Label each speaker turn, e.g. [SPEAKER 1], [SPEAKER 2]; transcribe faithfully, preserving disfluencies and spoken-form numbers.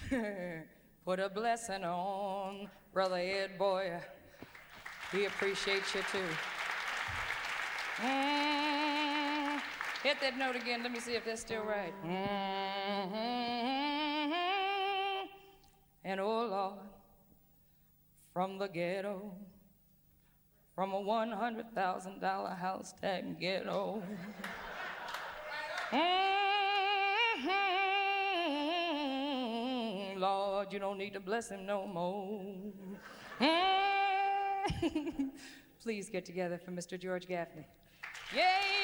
[SPEAKER 1] Put a blessing on Brother Ed, boy. We appreciate you too. Mm, hit that note again. Let me see if that's still right. Mm-hmm. And oh Lord, from the ghetto, from a one hundred thousand dollar house tag ghetto. Mm-hmm. Lord, you don't need to bless him no more. Mm-hmm. Please get together for Mister George Gaffney. Yay!